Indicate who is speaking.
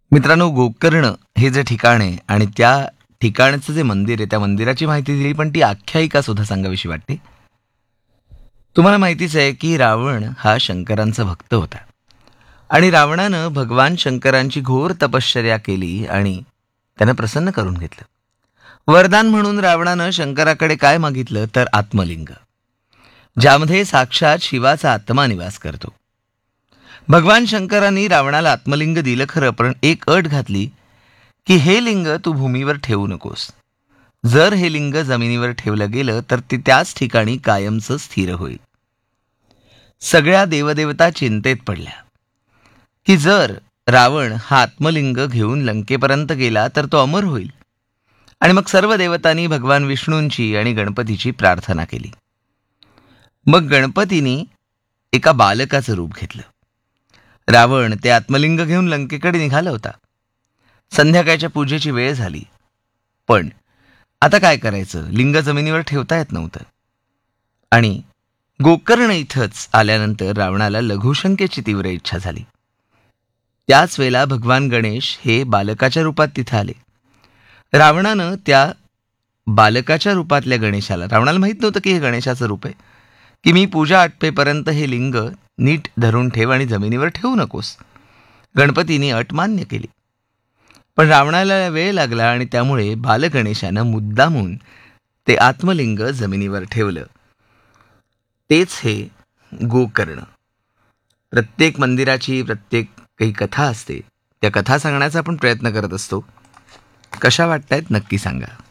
Speaker 1: मित्रांनो, गोकर्ण हे जे ठिकाण आहे आणि त्या ठिकाणचं जे मंदिर आहे, त्या मंदिराची माहिती दिली, पण ती आख्यायिका सुद्धा सांगावीशी वाटते. तुम्हाला माहितीच आहे की रावण हा शंकरांचा भक्त होता आणि रावणानं भगवान शंकरांची घोर तपश्चर्या केली आणि त्यानं प्रसन्न करून घेतलं. वरदान म्हणून रावणानं शंकराकडे काय मागितलं तर आत्मलिंग, ज्यामध्ये साक्षात शिवाचा आत्मा निवास करतो. भगवान शंकरांनी रावणाला आत्मलिंग दिलं खरं, पण एक अट घातली की हे लिंग तू भूमीवर ठेवू नकोस. जर हे लिंग जमिनीवर ठेवलं गेलं तर ते त्याच ठिकाणी कायमचं स्थिर होईल. सगळ्या देवदेवता चिंतेत पडल्या की जर रावण हा आत्मलिंग घेऊन लंकेपर्यंत गेला तर तो अमर होईल. आणि मग सर्व देवतांनी भगवान विष्णूंची आणि गणपतीची प्रार्थना केली. मग गणपतीनी एका बालकाचं रूप घेतलं. रावण ते आत्मलिंग घेऊन लंकेकडे निघाला होता. संध्याकाळच्या पूजेची वेळ झाली, पण आता काय करायचं, लिंग जमिनीवर ठेवता येत नव्हतं. आणि गोकर्ण इथंच आल्यानंतर रावणाला लघुशंकेची तीव्र इच्छा झाली. त्याच वेळेला भगवान गणेश हे बालकाच्या रूपात तिथं आले. रावणानं त्या बालकाच्या रूपातल्या गणेशाला, रावणाला माहीत नव्हतं की हे गणेशाचं रूप आहे, की मी पूजा आटपेपर्यंत हे लिंग नीट धरून ठेव आणि जमिनीवर ठेवू नकोस. गणपतीने अट मान्य केली, पण रावणाला वेळ लागला आणि त्यामुळे बालगणेशानं मुद्दामून ते आत्मलिंग जमिनीवर ठेवलं. तेच हे गोकर्ण. प्रत्येक मंदिराची प्रत्येक काही कथा असते, त्या कथा सांगण्याचा आपण प्रयत्न करत असतो. कशा वाटतायत नक्की सांगा.